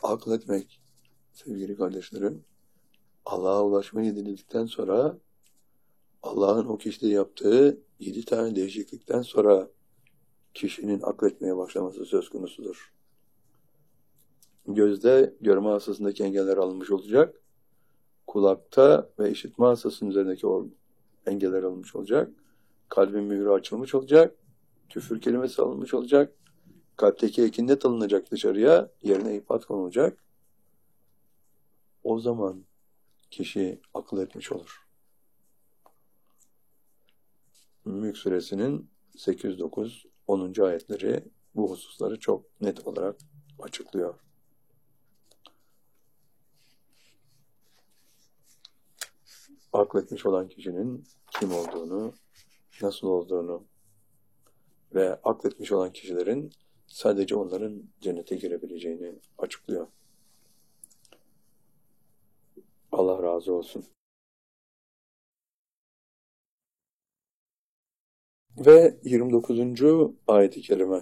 Akletmek sevgili kardeşlerim, Allah'a ulaşmayı diledikten sonra Allah'ın o kişide yaptığı 7 tane değişiklikten sonra kişinin akletmeye başlaması söz konusudur. Gözde görme hastasındaki engeller alınmış olacak. Kulakta ve işitme hastasının üzerindeki engeller alınmış olacak. Kalbin mührü açılmış olacak. Küfür kelimesi alınmış olacak. Kalpteki ekinnet alınacak dışarıya, yerine ifat konulacak. O zaman kişi akıl etmiş olur. Mülk Suresinin 8, 9, 10. ayetleri bu hususları çok net olarak açıklıyor. Akletmiş olan kişinin kim olduğunu, nasıl olduğunu ve akletmiş olan kişilerin sadece onların cennete girebileceğini açıklıyor. Allah razı olsun. Ve 29. ayet-i kerime.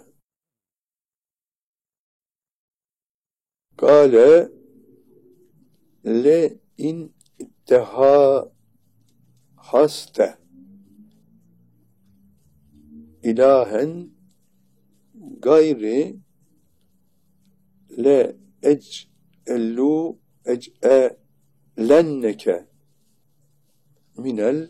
Kâle le in ittehahaste ilahen gayri le ec'elenneke minel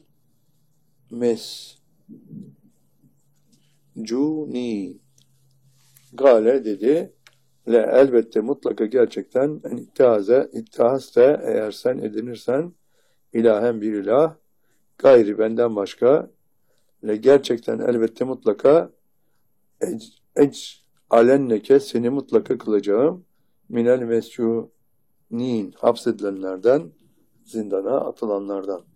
mescuni. Gale dedi, le elbette mutlaka gerçekten ittihazte eğer sen edinirsen ilahen bir ilah gayri benden başka le gerçekten elbette mutlaka alenneke seni mutlaka kılacağım minel mescunin hapsedilenlerden, zindana atılanlardan.